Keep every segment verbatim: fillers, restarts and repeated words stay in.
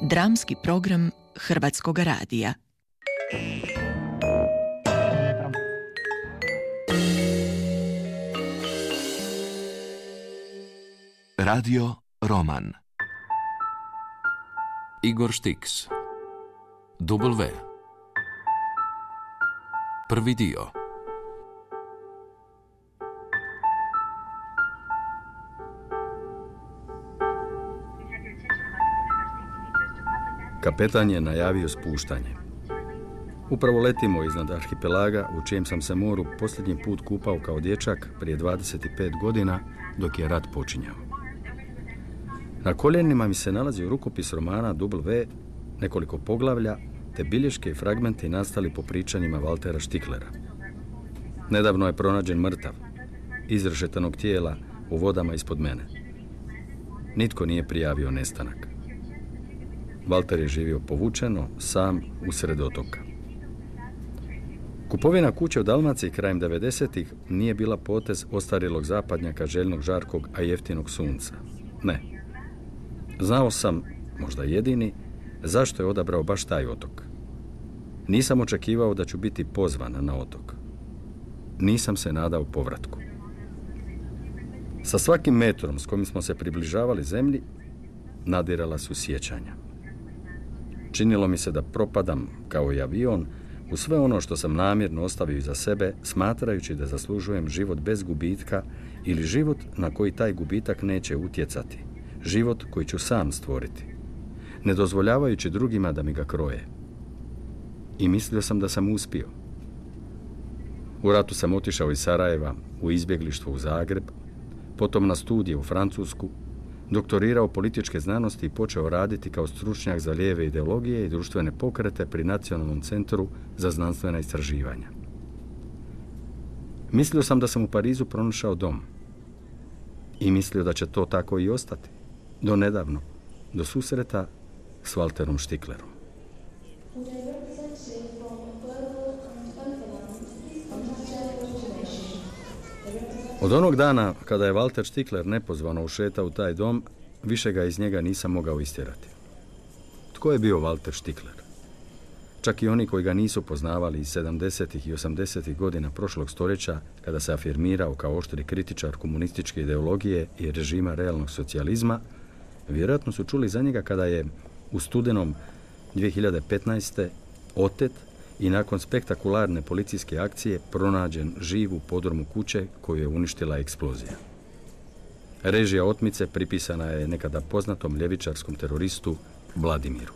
dramski program Hrvatskog radija. Radio Roman. Igor Štiks. W. Prvi dio. Kapetan je najavio spuštanje. Upravo letimo iznad arhipelaga u čijem sam se moru posljednji put kupao kao dječak prije dvadeset pet godina dok je rat počinjao. Na koljenima mi se nalazi rukopis romana W, nekoliko poglavlja te bilješke i fragmenti nastali po pričanjima Valtera Štiklera. Nedavno je pronađen mrtav, izrešetanog tijela u vodama ispod mene. Nitko nije prijavio nestanak. Valter je živio povučeno, sam usred otoka. Kupovina kuće u Dalmaciji krajem devedesetih nije bila potez ostarjelog zapadnjaka željnog žarkog, a jeftinog sunca. Ne. Znao sam, možda jedini, zašto je odabrao baš taj otok. Nisam očekivao da ću biti pozvan na otok. Nisam se nadao povratku. Sa svakim metrom s kojim smo se približavali zemlji, nadirala su sjećanja. Činilo mi se da propadam, kao i avion, u sve ono što sam namjerno ostavio iza sebe, smatrajući da zaslužujem život bez gubitka ili život na koji taj gubitak neće utjecati. Život koji ću sam stvoriti, ne dozvoljavajući drugima da mi ga kroje. I mislio sam da sam uspio. U ratu sam otišao iz Sarajeva u izbjeglištvo u Zagreb, potom na studije u Francusku, doktorirao političke znanosti i počeo raditi kao stručnjak za lijeve ideologije i društvene pokrete pri Nacionalnom centru za znanstvena istraživanja. Mislio sam da sam u Parizu pronašao dom. I mislio da će to tako i ostati. Do nedavno, do susreta s Valterom Štiklerom. Od onog dana kada je Valter Štikler nepozvano ušetao u taj dom, više ga iz njega nisam mogao istjerati. Tko je bio Valter Štikler? Čak i oni koji ga nisu poznavali iz sedamdesetih i osamdesetih godina prošlog stoljeća, kada se afirmirao kao oštri kritičar komunističke ideologije i režima realnog socijalizma, vjerojatno su čuli za njega kada je u studenom dvije hiljade petnaeste. otet i nakon spektakularne policijske akcije pronađen živ u podrumu kuće koju je uništila eksplozija. Režija otmice pripisana je nekada poznatom ljevičarskom teroristu Vladimiru.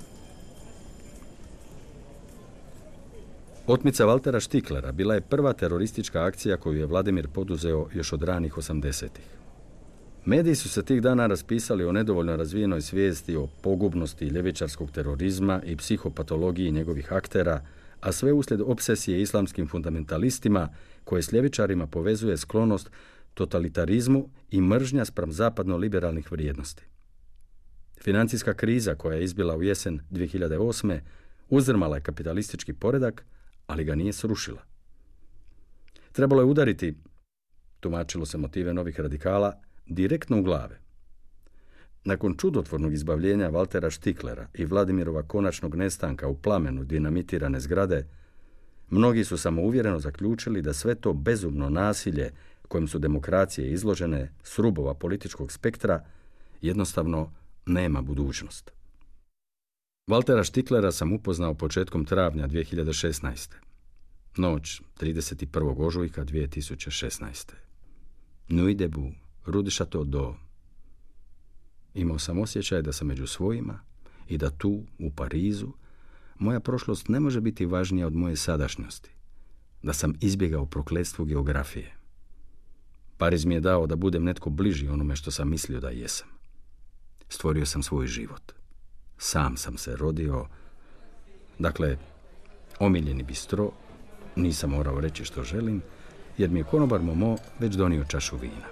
Otmica Valtera Štiklera bila je prva teroristička akcija koju je Vladimir poduzeo još od ranih osamdesetih. Mediji su se tih dana raspisali o nedovoljno razvijenoj svijesti o pogubnosti ljevičarskog terorizma i psihopatologiji njegovih aktera, a sve uslijed opsesije islamskim fundamentalistima koje s ljevičarima povezuje sklonost totalitarizmu i mržnja spram zapadno-liberalnih vrijednosti. Financijska kriza koja je izbila u jesen dvije hiljade osme. uzdrmala je kapitalistički poredak, ali ga nije srušila. Trebalo je udariti, tumačilo se motive novih radikala, direktno u glave. Nakon čudotvornog izbavljenja Valtera Štiklera i Vladimirova konačnog nestanka u plamenu dinamitirane zgrade, mnogi su samouvjereno zaključili da sve to bezumno nasilje kojim su demokracije izložene s rubova političkog spektra jednostavno nema budućnost. Valtera Štiklera sam upoznao početkom travnja dvije hiljade šesnaeste. Noć trideset prvog ožujka dvije tisuće šesnaeste. Nuit debout, Rue de Chateau d'Eau. Imao sam osjećaj da sam među svojima i da tu, u Parizu, moja prošlost ne može biti važnija od moje sadašnjosti. Da sam izbjegao prokletstvo geografije. Pariz mi je dao da budem netko bliži onome što sam mislio da jesam. Stvorio sam svoj život. Sam sam se rodio. Dakle, omiljeni bistro, nisam morao reći što želim, jer mi je konobar Momo već donio čašu vina.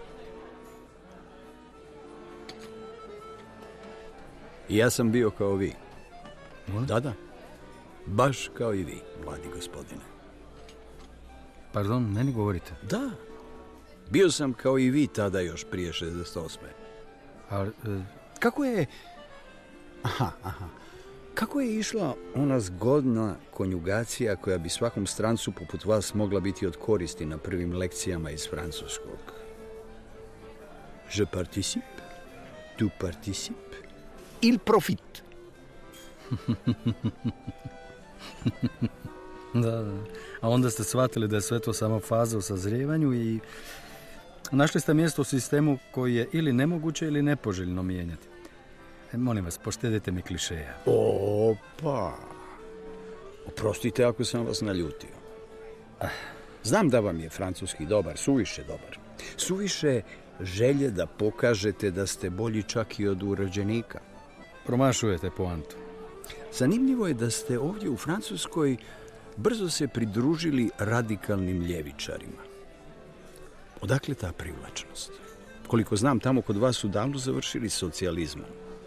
Ja sam bio kao vi. What? Da, da. Baš kao i vi, mladi gospodine. Pardon, meni govorite? Da. Bio sam kao i vi tada još prije šezdeset osme. Ali, e... Kako je... Aha, aha. Kako je išla ona zgodna konjugacija koja bi svakom strancu poput vas mogla biti od koristi na prvim lekcijama iz francuskog? Je participe, tu participe, il profite. Da, da. A onda ste shvatili da je sve to samo faza u sazrijevanju i našli ste mjesto u sistemu koji je ili nemoguće ili nepoželjno mijenjati. E, molim vas, poštedite mi klišeja. Opa! Oprostite ako sam vas naljutio. Znam da vam je francuski dobar, suviše dobar. Suviše želje da pokažete da ste bolji čak i od urođenika. Promašujete poantu. Zanimljivo je da ste ovdje u Francuskoj brzo se pridružili radikalnim ljevičarima. Odakle ta privlačnost? Koliko znam, tamo kod vas su davno završili socijalizmom.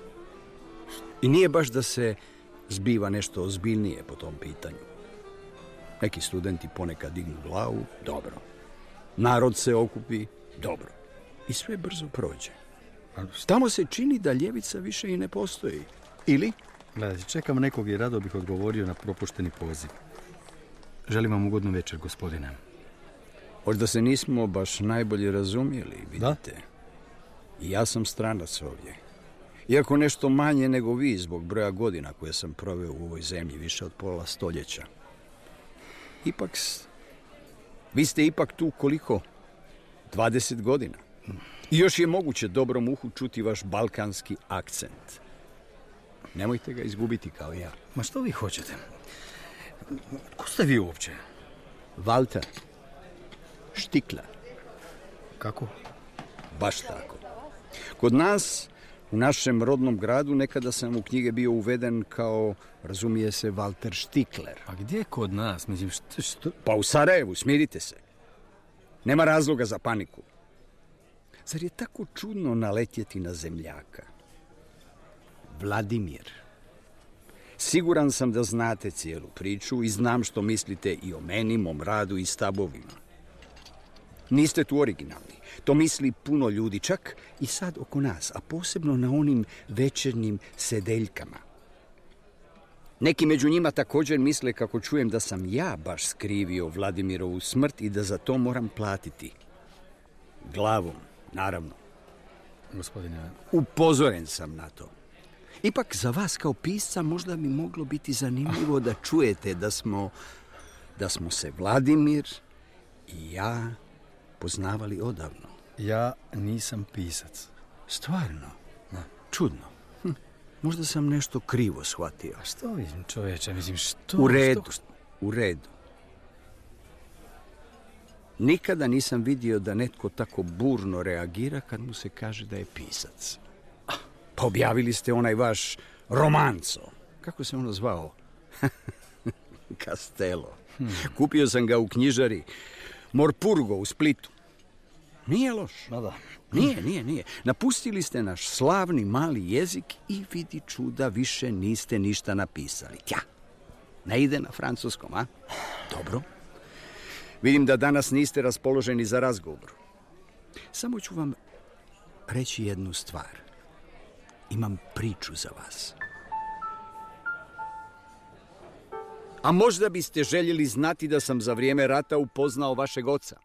I nije baš da se zbiva nešto ozbiljnije po tom pitanju. Neki studenti ponekad dignu glavu, dobro. Narod se okupi, dobro. I sve brzo prođe. Tamo se čini da ljevica više i ne postoji. Ili? Gledajte, čekam nekog i rado bih odgovorio na propušteni poziv. Želim vam ugodnu večer, gospodine. Možda se nismo baš najbolje razumjeli, vidite. Da? I ja sam stranac ovdje. Iako nešto manje nego vi zbog broja godina koje sam proveo u ovoj zemlji, više od pola stoljeća. Ipak, vi ste ipak tu koliko? dvadeset godina. I još je moguće dobrom uhu čuti vaš balkanski akcent. Nemojte ga izgubiti kao ja. Ma što vi hoćete? Ko ste vi uopće? Walter Stikler. Kako? Baš tako. Kod nas, u našem rodnom gradu, nekada sam u knjige bio uveden kao, razumije se, Walter Stikler. A gdje je kod nas? Mislim, što, što? Pa u Sarajevu, smirite se. Nema razloga za paniku. Zar je tako čudno naletjeti na zemljaka? Vladimir. Siguran sam da znate cijelu priču i znam što mislite i o meni, mom radu i stavovima. Niste tu originalni. To misli puno ljudi, čak i sad oko nas, a posebno na onim večernjim sedeljkama. Neki među njima također misle kako čujem da sam ja baš skrivio Vladimirovu smrt i da za to moram platiti. Glavom, naravno. Gospodine... Upozoren sam na to. Ipak za vas kao pisca možda bi moglo biti zanimljivo da čujete da smo, da smo se Vladimir i ja poznavali odavno. Ja nisam pisac. Stvarno? Da. Čudno. Hm. Možda sam nešto krivo shvatio. A što vi, čovječe, mislim, što... U redu, što... u redu. Nikada nisam vidio da netko tako burno reagira kad mu se kaže da je pisac. Pa objavili ste onaj vaš romanco. Kako se ono zvao? Castello. Hmm. Kupio sam ga u knjižari Morpurgo u Splitu. Nije loš. No da. Nije, nije, nije. Napustili ste naš slavni mali jezik i vidi čuda, više niste ništa napisali. Tja, ne ide na francuskom, a? Dobro. Vidim da danas niste raspoloženi za razgovor. Samo ću vam reći jednu stvar. Imam priču za vas. A možda biste željeli znati da sam za vrijeme rata upoznao vašeg oca.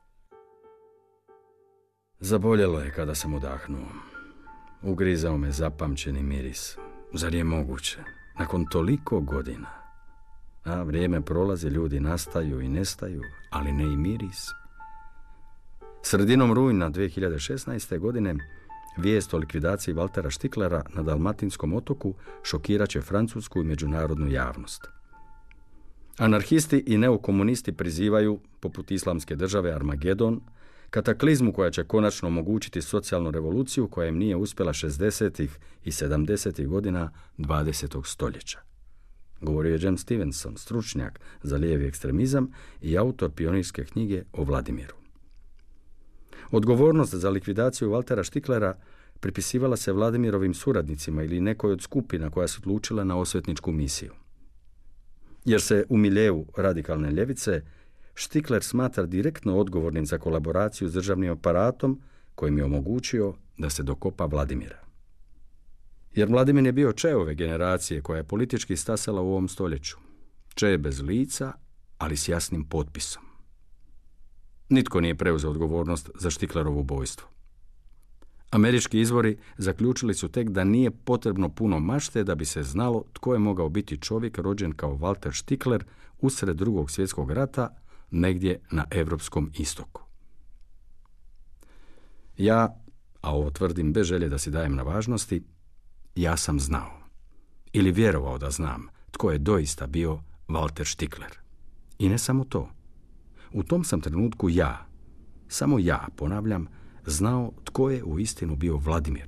Zaboljelo je kada sam udahnuo. Ugrizao me zapamćeni miris. Zar je moguće? Nakon toliko godina. A vrijeme prolazi, ljudi nastaju i nestaju, ali ne i miris. Sredinom rujna dvije hiljade šesnaeste. godine vijest o likvidaciji Waltera Stiklera na Dalmatinskom otoku šokirat će francusku i međunarodnu javnost. Anarhisti i neokomunisti prizivaju, poput Islamske države, Armagedon, kataklizmu koja će konačno omogućiti socijalnu revoluciju koja im nije uspjela šezdesetih i sedamdesetih godina dvadesetog stoljeća. Govorio je James Stevenson, stručnjak za lijevi ekstremizam i autor pionirske knjige o Vladimiru. Odgovornost za likvidaciju Waltera Stiklera pripisivala se Vladimirovim suradnicima ili nekoj od skupina koja su odlučila na osvetničku misiju. Jer se u miljeu radikalne ljevice Stikler smatra direktno odgovornim za kolaboraciju s državnim aparatom kojim je omogućio da se dokopa Vladimira. Jer Vladimir je bio Čeove generacije koja je politički stasala u ovom stoljeću. Če bez lica, ali s jasnim potpisom. Nitko nije preuzeo odgovornost za Štiklerovo ubojstvo. Američki izvori zaključili su tek da nije potrebno puno mašte da bi se znalo tko je mogao biti čovjek rođen kao Walter Štikler usred drugog svjetskog rata negdje na Europskom istoku. Ja, a ovo tvrdim bez želje da si dajem na važnosti, ja sam znao, ili vjerovao da znam, tko je doista bio Walter Štikler. I ne samo to. U tom sam trenutku ja, samo ja, ponavljam, znao tko je u istinu bio Vladimir.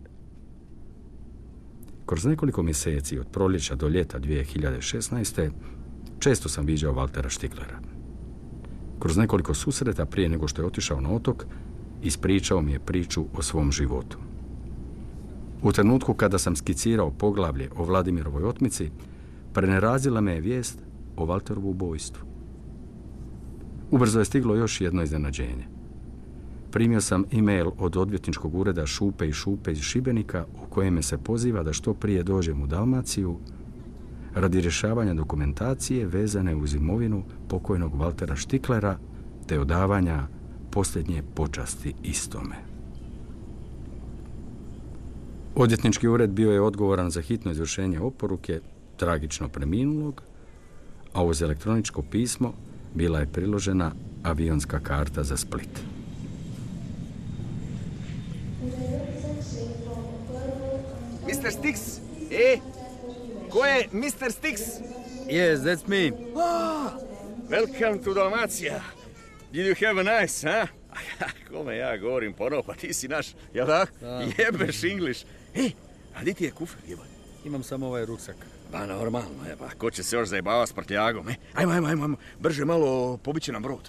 Kroz nekoliko mjeseci od proljeća do ljeta dvije hiljade šesnaeste. često sam viđao Waltera Štiklera. Kroz nekoliko susreta prije nego što je otišao na otok, ispričao mi je priču o svom životu. U trenutku kada sam skicirao poglavlje o Vladimirovoj otmici, prenerazila me je vijest o Walterovu ubojstvu. Ubrzo je stiglo još jedno iznenađenje. Primio sam e-mail od odvjetničkog ureda Šupe i Šupe iz Šibenika u kojem se poziva da što prije dođem u Dalmaciju radi rješavanja dokumentacije vezane uz imovinu pokojnog Waltera Štiklera te odavanja posljednje počasti istome. Odvjetnički ured bio je odgovoran za hitno izvršenje oporuke tragično preminulog, a uz elektroničko pismo bila je priložena avionska karta za Split. mister Stix, e? Ko je mister Stix? Yes, that's me. Ah, welcome to Dalmacija. Did you have a nice, ha? Kome ja govorim ponovo, pa ti si naš, jel da? Jebeš English. E, a di ti je kufer, jebaj? Imam samo ovaj ruksak. Pa normalno, je, pa ko će se još zajebavati s prtljagom, e? Ajmo, ajmo, ajmo, ajmo, brže malo, pobit će nam brod.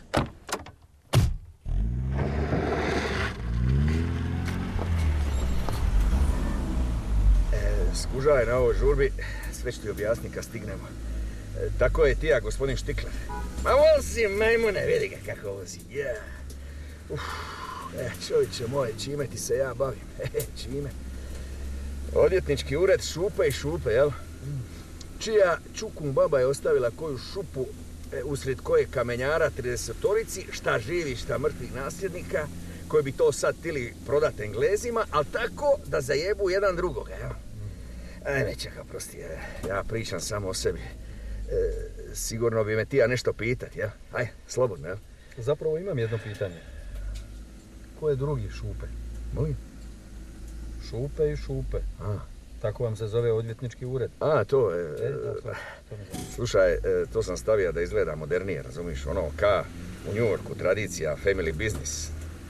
Skužaj na ovoj žurbi, sve ću ti objasni kad stignemo. E, tako je tija, gospodin Štikler. Ma vozi majmune, vidi ga kako vozi. Yeah. Uf, e, čovječe moje, čime ti se ja bavim? E, čime? Odvjetnički ured Šupe i Šupe, jel? Čija čukum baba je ostavila koju šupu e, usred koje kamenjara tridesetorici, šta živi, šta mrtvih nasljednika, koji bi to sad tili prodat Englezima, ali tako da zajebu jedan drugoga, jel? Ajme, čeka, prosti, ja pričam samo o sebi. E, sigurno bi me ti ja nešto pitat, jel? Aj, slobodno, jel? Zapravo imam jedno pitanje. Ko je drugi Šupe? Molim? Šupe i Šupe. A. Tako vam se zove odvjetnički ured. A, to je... E, da, to, to slušaj, e, to sam stavio da izgleda modernije, razumiš? Ono, ka u New Yorku, tradicija, family business.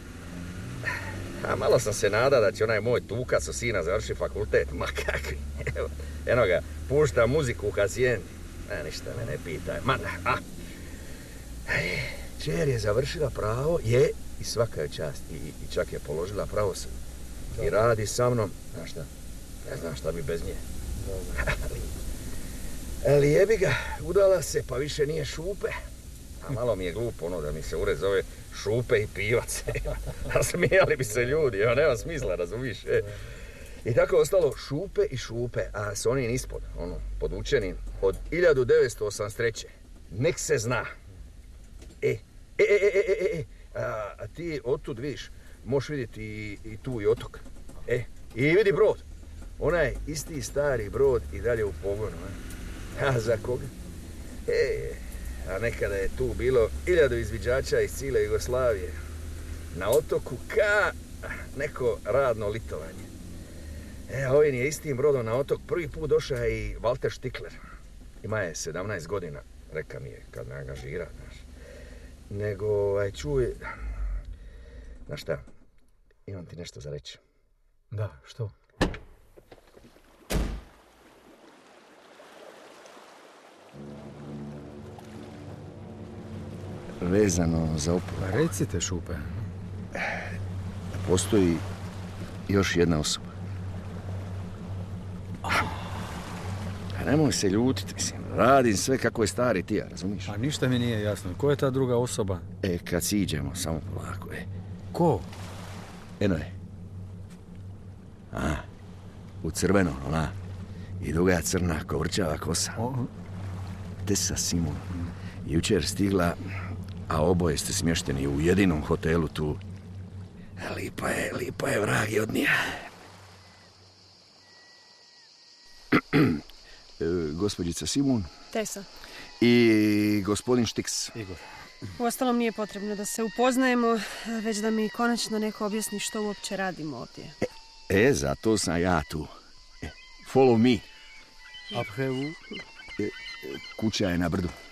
A malo sam se nada da će onaj moj tukac od sina završi fakultet. Ma kakvi, evo, eno ga, pušta muziku u hacijendi. E, ništa me ne pitaj. Ma, a. Čer je završila pravo, je, i svaka je čast, i, i čak je položila pravosudno. I radi sa mnom, znaš šta, ne znam šta bi bez nje. Ali jebi ga, udala se, pa više nije Šupe. A malo mi je glupo ono da mi se ured zove Šupe i pivac. A smijali bi se ljudi, ja nema smisla, razumiš? E. I tako je ostalo Šupe i Šupe, a s onim ispod, ono, podučenim, od hiljadu devetsto osamdeset treće. Nek se zna. E, e, e, e, e, e, a, a ti otud vidiš, možeš vidjeti i, i tu i otok. E, i vidi brod. Onaj isti stari brod i dalje u pogonu. A, a za koga? E, a nekada je tu bilo hiljadu izviđača iz cijele Jugoslavije. Na otoku ka neko radno litovanje. E, a ovim je istim brodom na otok prvi put došao i Walter Štikler. Ima je sedamnaest godina, reka mi je, kad me angažira, znaš. Nego, aj, čuj, znaš šta, imam ti nešto za reći. Da, što? Vezano za oporu. Recite, Šupe. Postoji još jedna osoba. A nemoj se ljutiti, mislim. Radim sve kako je stari tija, razumiješ? A ništa mi nije jasno. Ko je ta druga osoba? E, kad siđemo, samo polako, e. Ko? Eno je. A, U crvenom, ona. I duga crna kovrčava kosa. Tesa Simon. Jučer stigla, a oboje ste smješteni u jedinom hotelu tu. Lipa je, lipa je vrag i odnija. Gospođica Simon. Tesa. I gospodin Štiks. Igor. Uostalom nije potrebno da se upoznajemo, već da mi konačno neko objasni što uopće radimo ovdje. E, e zato sam ja tu. E, follow me. Après vous. E, kuća je na brdu.